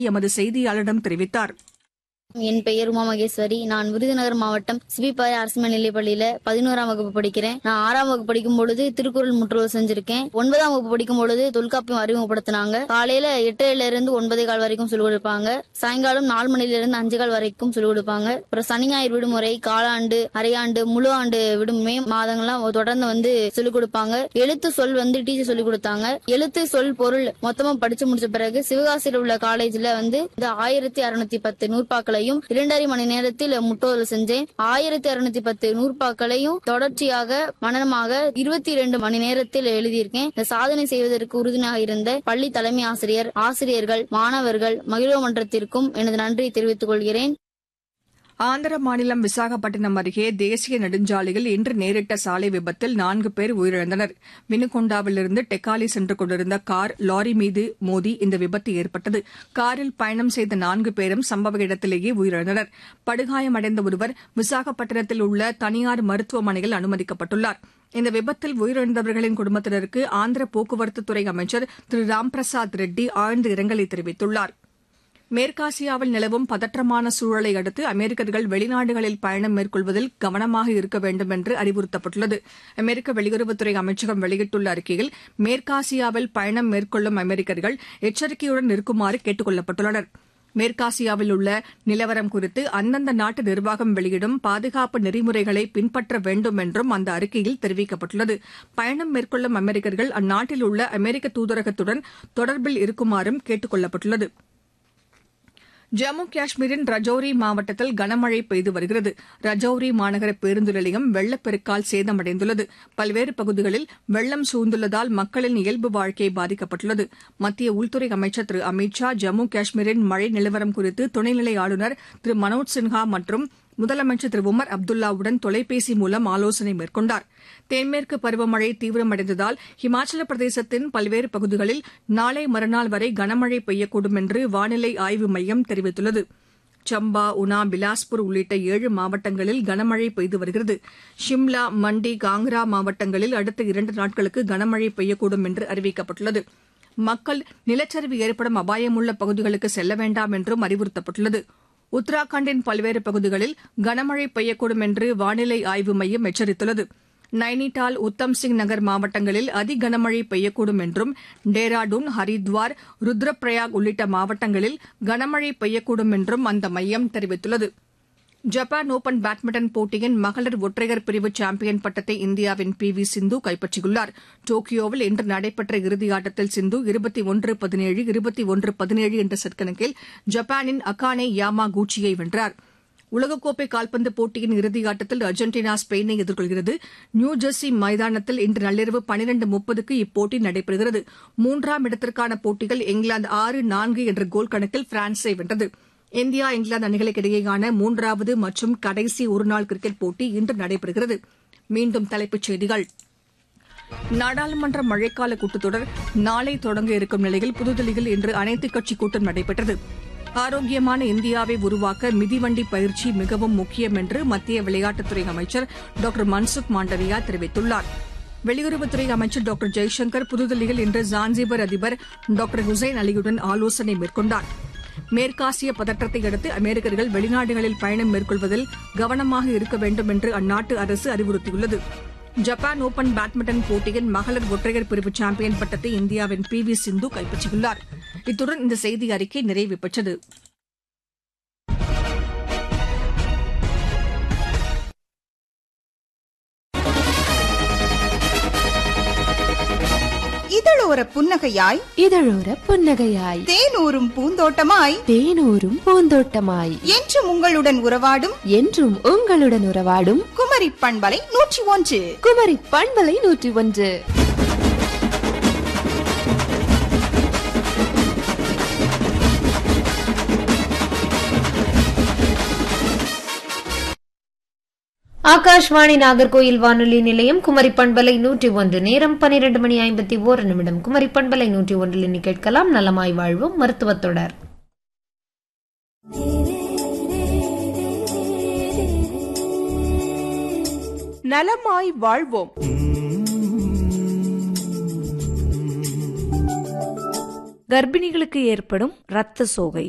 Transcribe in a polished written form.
எமது செய்தியாளரிடம் தெரிவித்தார். என் பெயர் உமா மகேஸ்வரி. நான் விருதுநகர் மாவட்டம் சிபிபாறை அரசு மேல்நிலைப் பள்ளியில 11ஆம் வகுப்பு படிக்கிறேன். நான் 6ஆம் வகுப்பு படிக்கும் பொழுது திருக்குறள் முற்றுகை செஞ்சிருக்கேன். 9ஆம் வகுப்பு படிக்கும் பொழுது தொல்காப்பியம் அறிமுகப்படுத்தினாங்க. காலையில 8:00 இருந்து 9:15 வரைக்கும் சொல்லிக் கொடுப்பாங்க. சாயங்காலம் 4 மணில இருந்து 5:15 வரைக்கும் சொல்லிக் கொடுப்பாங்க. அப்புறம் சனி ஞாயிறு விடுமுறை, காலாண்டு, அரையாண்டு, முழு ஆண்டு மே மாதங்கள்லாம் தொடர்ந்து சொல்லிக் கொடுப்பாங்க. எழுத்து சொல் டீச்சர் சொல்லிக் கொடுத்தாங்க. எழுத்து சொல் பொருள் மொத்தமா படிச்சு முடிச்ச பிறகு சிவகாசியில் உள்ள காலேஜ்ல 1610 நூற்பாக்களை 2.5 மணி நேரத்தில் முற்றோதல் செஞ்சேன். 1610 நூற்பாக்களையும் தொடர்ச்சியாக மனனமாக 22 மணி நேரத்தில் எழுதியிருக்கேன். இந்த சாதனை செய்வதற்கு உறுதுணையாக இருந்த பள்ளி தலைமை ஆசிரியர், ஆசிரியர்கள், மாணவர்கள், மகிழ்வு மன்றத்திற்கும் எனது நன்றியை தெரிவித்துக் கொள்கிறேன். ஆந்திர மாநிலம் விசாகப்பட்டினம் அருகே தேசிய நெடுஞ்சாலையில் இன்று நேரிட்ட சாலை விபத்தில் 4 பேர் உயிரிழந்தனர். வினுகொண்டாவிலிருந்து டெக்காலி சென்று கொண்டிருந்த கார் லாரி மீது மோதி இந்த விபத்து ஏற்பட்டது. காரில் பயணம் செய்த 4 பேரும் சம்பவ இடத்திலேயே உயிரிழந்தனர். படுகாயமடைந்த ஒருவர் விசாகப்பட்டினத்தில் உள்ள தனியார் மருத்துவமனையில் அனுமதிக்கப்பட்டுள்ளார். இந்த விபத்தில் உயிரிழந்தவர்களின் குடும்பத்தினருக்கு ஆந்திர போக்குவரத்துத்துறை அமைச்சர் திரு ராம்பிரசாத் ரெட்டி ஆழ்ந்த இரங்கலை தெரிவித்துள்ளார். மேற்காசியாவில் நிலவும் பதற்றமான சூழலை அடுத்து அமெரிக்கர்கள் வெளிநாடுகளில் பயணம் மேற்கொள்வதில் கவனமாக இருக்க வேண்டும் என்று அறிவுறுத்தப்பட்டுள்ளது. அமெரிக்க வெளியுறவுத்துறை அமைச்சகம் வெளியிட்டுள்ள அறிக்கையில் மேற்காசியாவில் பயணம் மேற்கொள்ளும் அமெரிக்கர்கள் எச்சரிக்கையுடன் இருக்குமாறு கேட்டுக் கொள்ளப்பட்டுள்ளனர். மேற்காசியாவில் உள்ள நிலவரம் குறித்து அந்தந்த நாட்டு நிர்வாகம் வெளியிடும் பாதுகாப்பு நெறிமுறைகளை பின்பற்ற வேண்டும் என்றும் அந்த அறிக்கையில் தெரிவிக்கப்பட்டுள்ளது. பயணம் மேற்கொள்ளும் அமெரிக்கர்கள் அந்நாட்டில் உள்ள அமெரிக்க தூதரகத்துடன் தொடர்பில் இருக்குமாறும் கேட்டுக் கொள்ளப்பட்டுள்ளது. ஜம்மு காஷ்மீரின் ரஜோரி மாவட்டத்தில் கனமழை பெய்து வருகிறது. ரஜோரி மாநகர பேருந்து நிலையம் வெள்ளப்பெருக்கால் சேதமடைந்துள்ளது. பல்வேறு பகுதிகளில் வெள்ளம் சூழ்ந்துள்ளதால் மக்களின் இயல்பு வாழ்க்கை பாதிக்கப்பட்டுள்ளது. மத்திய உள்துறை அமைச்சர் திரு அமித் ஷா ஜம்மு காஷ்மீரின் மழை நிலவரம் குறித்து துணைநிலை ஆளுநர் திரு மனோஜ் சின்ஹா மற்றும் முதலமைச்சர் திரு உமர் அப்துல்லாவுடன் தொலைபேசி மூலம் ஆலோசனை மேற்கொண்டார். தென்மேற்கு பருவமழை தீவிரமடைந்ததால் இமாச்சல பிரதேசத்தின் பல்வேறு பகுதிகளில் நாளை மறுநாள் வரை கனமழை பெய்யக்கூடும் என்று வானிலை ஆய்வு மையம் தெரிவித்துள்ளது. சம்பா, உனா, பிலாஸ்பூர் உள்ளிட்ட 7 மாவட்டங்களில் கனமழை பெய்து வருகிறது. ஷிம்லா, மண்டி, காங்க்ரா மாவட்டங்களில் அடுத்த 2 நாட்களுக்கு கனமழை பெய்யக்கூடும் என்று அறிவிக்கப்பட்டுள்ளது. மக்கள் நிலச்சரிவு ஏற்படும் அபாயமுள்ள பகுதிகளுக்கு செல்ல வேண்டாம் என்றும் அறிவுறுத்தப்பட்டுள்ளது. உத்தராகண்டின் பல்வேறு பகுதிகளில் கனமழை பெய்யக்கூடும் என்று வானிலை ஆய்வு மையம் எச்சரித்துள்ளது. நைனிடால், உத்தம் சிங் நகர் மாவட்டங்களில் அதி கனமழை பெய்யக்கூடும் என்றும் டேராடூன், ஹரித்வார், ருத்ரப்பிரயாக் உள்ளிட்ட மாவட்டங்களில் கனமழை பெய்யக்கூடும் என்றும் அந்த மையம் தெரிவித்துள்ளது. ஜப்பான் ஓபன் பேட்மிண்டன் போட்டியின் மகளிர் ஒற்றையர் பிரிவு சாம்பியன் பட்டத்தை இந்தியாவின் பி.வி. சிந்து கைப்பற்றியுள்ளார். டோக்கியோவில் இன்று நடைபெற்ற இறுதியாட்டத்தில் சிந்து 21-17, 21-17 என்ற செட் கணக்கில் ஜப்பானின் அகானே யாமாகூச்சியை வென்றார். உலகக்கோப்பை கால்பந்து போட்டியின் இறுதியாட்டத்தில் அர்ஜென்டினா ஸ்பெயினை எதிர்கொள்கிறது. நியூஜெர்சி மைதானத்தில் இன்று நள்ளிரவு 12:30க்கு இப்போட்டி நடைபெறுகிறது. 3ஆம் இடத்திற்கான போட்டியில் இங்கிலாந்து 6-4 என்ற கோல் கணக்கில் பிரான்ஸை வென்றது. இந்தியா, இங்கிலாந்து அணிகளுக்கு இடையேயான 3வது மற்றும் கடைசி ஒருநாள் கிரிக்கெட் போட்டி இன்று நடைபெறுகிறது. மீண்டும் தலைப்புச் செய்திகள். நாடாளுமன்ற மழைக்கால கூட்டத்தொடர் நாளை தொடங்க இருக்கும் நிலையில் புதுதில்லியில் இன்று அனைத்துக் கட்சி கூட்டம் நடைபெற்றது. ஆரோக்கியமான இந்தியாவை உருவாக்க மிதிவண்டி பயிற்சி மிகவும் முக்கியம் என்று மத்திய விளையாட்டுத்துறை அமைச்சர் டாக்டர் மன்சுக் மாண்டவியா தெரிவித்துள்ளார். வெளியுறவுத்துறை அமைச்சர் டாக்டர் ஜெய்சங்கர் புதுதில்லியில் இன்று ஜான்சிபர் அதிபர் டாக்டர் ஹுசைன் அலியுடன் ஆலோசனை மேற்கொண்டார். மேற்காசிய பதற்றத்தை அடுத்து அமெரிக்கர்கள் வெளிநாடுகளில் பயணம் மேற்கொள்வதில் கவனமாக இருக்க வேண்டும் என்று அந்நாட்டு அரசு அறிவுறுத்தியுள்ளது. ஜப்பான் ஓபன் பேட்மிண்டன் போட்டியின் மகளிர் ஒற்றையர் பிரிவு சாம்பியன் பட்டத்தை இந்தியாவின் பி.வி. சிந்து கைப்பற்றியுள்ளார். இத்துடன் இந்த செய்தி அறிக்கை நிறைவு பெற்றது. இதழோர புன்னகையாய், இதழோர புன்னகையாய், தேனூரும் பூந்தோட்டமாய், தேனூரும் பூந்தோட்டமாய், என்றும் உங்களுடன் உறவாடும், என்றும் உங்களுடன் உறவாடும் குமரி பண்பலை 101. குமரி பண்பலை 101. ஆகாஷ்வாணி நாகர்கோயில் வானொலி நிலையம் குமரி பண்பலை 101. நேரம் 12:51. குமரி பண்பலை 101 கேட்கலாம் நலமாய் வாழ்வோம் மருத்துவத் தொடர். நலமாய் வாழ்வோம். கர்ப்பிணிகளுக்கு ஏற்படும் இரத்த சோகை